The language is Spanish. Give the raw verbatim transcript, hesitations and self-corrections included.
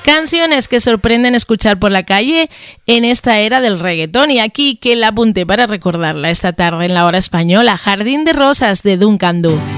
Canciones que sorprenden escuchar por la calle en esta era del reggaetón. Y aquí que la apunté para recordarla esta tarde en la hora española, Jardín de Rosas de Duncan Du.